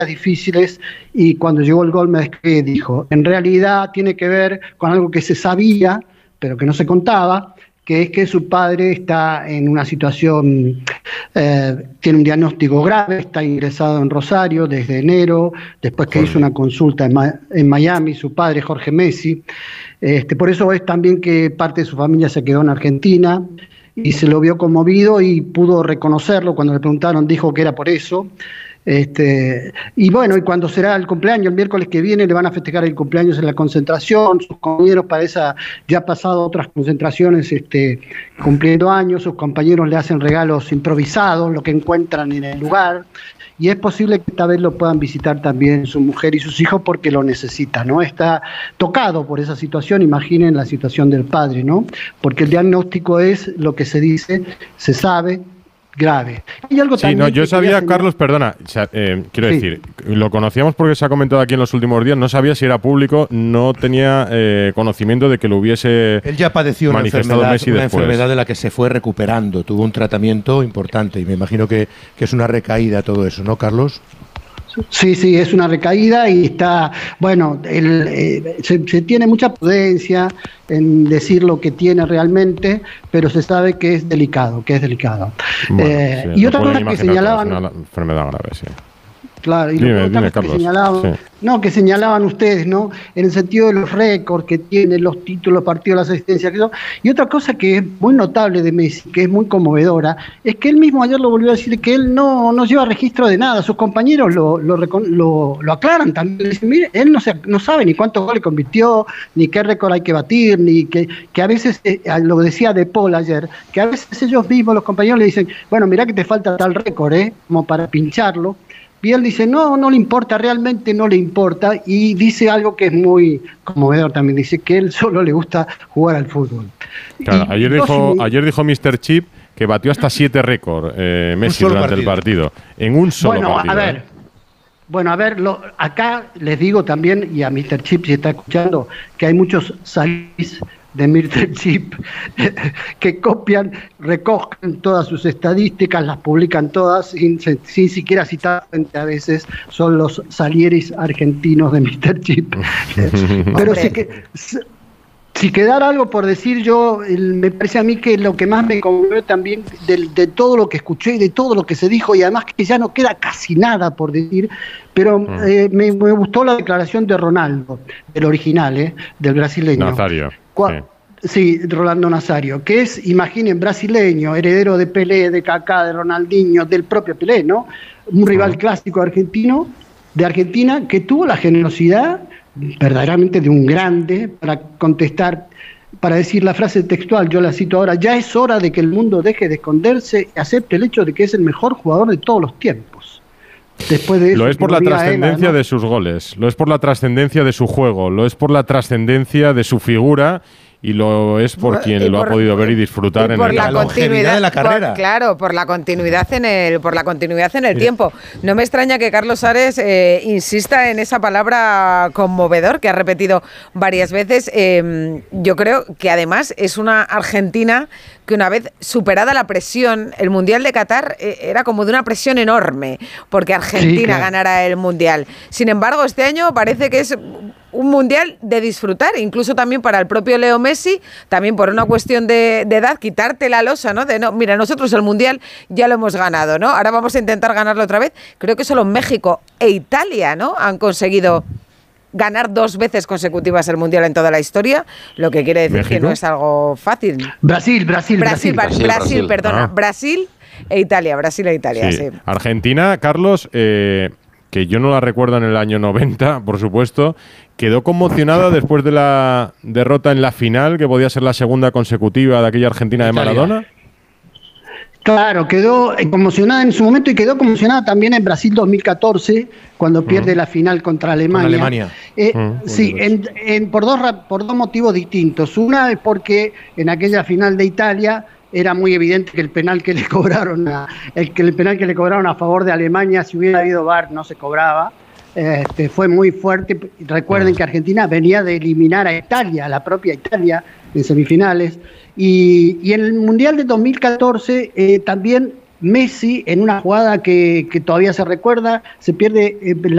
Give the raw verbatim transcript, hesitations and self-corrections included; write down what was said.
difíciles, y cuando llegó el gol me describió, dijo, en realidad tiene que ver con algo que se sabía, pero que no se contaba, que es que su padre está en una situación, eh, tiene un diagnóstico grave, está ingresado en Rosario desde enero, después que hizo una consulta en, Ma- en Miami, su padre Jorge Messi. Este, por eso es también que parte de su familia se quedó en Argentina, y se lo vio conmovido y pudo reconocerlo. Cuando le preguntaron, dijo que era por eso. Este, y bueno, y cuando será el cumpleaños, el miércoles que viene, le van a festejar el cumpleaños en la concentración. Sus compañeros para esa, ya ha pasado otras concentraciones este, cumpliendo años, sus compañeros le hacen regalos improvisados, lo que encuentran en el lugar, y es posible que esta vez lo puedan visitar también su mujer y sus hijos porque lo necesitan, ¿no? Está tocado por esa situación. Imaginen la situación del padre, ¿no? Porque el diagnóstico es lo que se dice, se sabe, grave. Hay algo Sí, no, yo sabía, señalar... Carlos, perdona, eh, quiero Sí. decir, lo conocíamos porque se ha comentado aquí en los últimos días, no sabía si era público, no tenía eh, conocimiento de que lo hubiese Él ya padeció una manifestado enfermedad, Messi una después. enfermedad de la que se fue recuperando, tuvo un tratamiento importante y me imagino que, que es una recaída todo eso, ¿no, Carlos? Sí, sí, es una recaída y está, bueno, el, eh, se, se tiene mucha prudencia en decir lo que tiene realmente, pero se sabe que es delicado, que es delicado. Bueno, Eh, sí, y lo otra pueden cosa que imaginar, señalaban... es una enfermedad grave, sí. Claro, y Dime, otra dime, cosa que Carlos. señalaban, Sí. no, que señalaban ustedes, ¿no? En el sentido de los récords que tiene, los títulos, los partidos, las asistencias, que son. Y otra cosa que es muy notable de Messi, que es muy conmovedora, es que él mismo ayer lo volvió a decir, que él no, no lleva registro de nada. Sus compañeros lo, lo, recon- lo, lo aclaran también. Dicen, mire, él no, se, no sabe ni cuántos goles convirtió, ni qué récord hay que batir, ni que, que a veces, eh, lo decía De Paul ayer, que a veces ellos mismos, los compañeros, le dicen, bueno, mirá que te falta tal récord, ¿eh? Como para pincharlo. Y él dice, no, no le importa, realmente no le importa, y dice algo que es muy conmovedor también, dice que él solo le gusta jugar al fútbol. Claro, Y- ayer y dijo, dos- ayer dijo míster Chip que batió hasta siete récords eh, Messi solo durante partido. el partido. En un solo bueno, partido. a ver, ¿eh? bueno, a ver, lo- acá les digo también, y a míster Chip si está escuchando, que hay muchos salís de míster Chip que copian, recogen todas sus estadísticas, las publican todas sin, sin siquiera citar, a veces son los salieris argentinos de míster Chip. Pero sí que... Si quedara algo por decir, yo el, me parece a mí que lo que más me conmovió también de, de todo lo que escuché y de todo lo que se dijo, y además que ya no queda casi nada por decir, pero Mm. eh, me, me gustó la declaración de Ronaldo, del original, eh, del brasileño. Nazario. Cua- Sí. Sí, Rolando Nazario, que es, imaginen, brasileño, heredero de Pelé, de Kaká, de Ronaldinho, del propio Pelé, ¿no? Un rival Mm. clásico argentino, de Argentina, que tuvo la generosidad verdaderamente de un grande para contestar, para decir la frase textual, yo la cito ahora, ya es hora de que el mundo deje de esconderse y acepte el hecho de que es el mejor jugador de todos los tiempos. Después de eso, Lo es por que la lo diga él, trascendencia además. de sus goles, lo es por la trascendencia de su juego, lo es por la trascendencia de su figura y lo es por quien Y lo por- ha podido ver y disfrutar y en por el la campo. longevidad de la carrera. por- claro, por la continuidad en el, por la continuidad en el Mira. tiempo. No me extraña que Carlos Ares eh, insista en esa palabra conmovedor que ha repetido varias veces. Eh, yo creo que además es una Argentina que una vez superada la presión, el Mundial de Qatar eh, era como de una presión enorme, porque Argentina Sí, claro. ganara el Mundial. Sin embargo, este año parece que es un Mundial de disfrutar, incluso también para el propio Leo Messi, también por una cuestión de, de edad, quitarte la losa, ¿no? De no, mira, nosotros el Mundial ya lo hemos ganado, ¿no? Ahora vamos a intentar ganarlo otra vez. Creo que solo México e Italia, ¿no?, han conseguido ganar dos veces consecutivas el Mundial en toda la historia, lo que quiere decir ¿México? que no es algo fácil. Brasil, Brasil, Brasil, Brasil. Brasil, Brasil, Brasil. perdona, Ah. Brasil e Italia, Brasil e Italia, sí. Sí. Argentina, Carlos, eh, que yo no la recuerdo en el año noventa, por supuesto, quedó conmocionada después de la derrota en la final, que podía ser la segunda consecutiva de aquella Argentina de Italia. Maradona. Claro, quedó conmocionada en su momento y quedó conmocionada también en Brasil dos mil catorce, cuando pierde la final contra Alemania. Con Alemania. Eh, Mm. sí, en, en- por, dos, ra- por dos motivos distintos. Una es porque en aquella final de Italia era muy evidente que el penal que le cobraron a, el, que el penal que le cobraron a favor de Alemania, si hubiera habido V A R, no se cobraba. Este, fue muy fuerte. Recuerden que Argentina venía de eliminar a Italia, a la propia Italia, en semifinales. Y, y en el Mundial de dos mil catorce eh, también Messi, en una jugada que, que todavía se recuerda, se pierde eh, la